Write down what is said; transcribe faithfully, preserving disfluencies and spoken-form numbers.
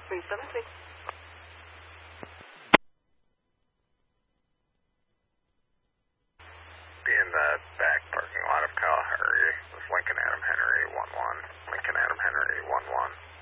three seven six. Be in the back parking lot of Kalahari with Lincoln Adam Henry one one. Lincoln Adam Henry one one.